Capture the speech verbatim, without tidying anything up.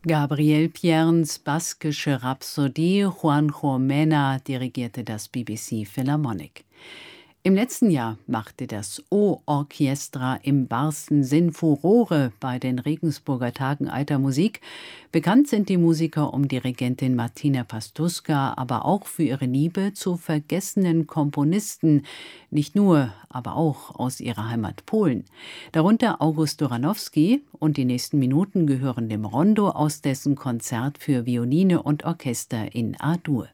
Gabriel Pierns baskische Rhapsodie, Juanjo Mena dirigierte das B B C Philharmonic. Im letzten Jahr machte das O-Orchestra im wahrsten Sinn Furore bei den Regensburger Tagen Alter Musik. Bekannt sind die Musiker um Dirigentin Martina Pastuska, aber auch für ihre Liebe zu vergessenen Komponisten, nicht nur, aber auch aus ihrer Heimat Polen. Darunter August Doranowski, und die nächsten Minuten gehören dem Rondo aus dessen Konzert für Violine und Orchester in A-Dur.